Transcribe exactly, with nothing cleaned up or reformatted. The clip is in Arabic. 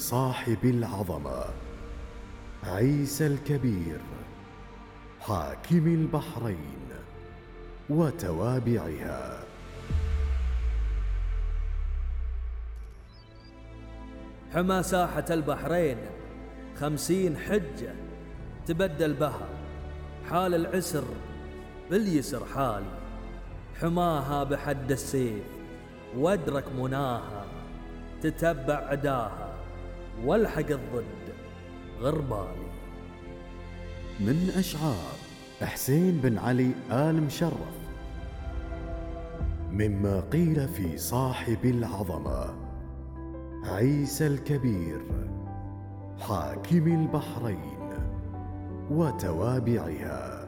صاحب العظمة عيسى الكبير حاكم البحرين وتوابعها. حمى ساحة البحرين خمسين حجة تبدل بها، حال العسر باليسر حالي، حماها بحد السيف وادرك مناها، تتبع عداها والحق الضد غربالي. من أشعار حسين بن علي آل مشرف، مما قيل في صاحب العظمة عيسى الكبير حاكم البحرين وتوابعها.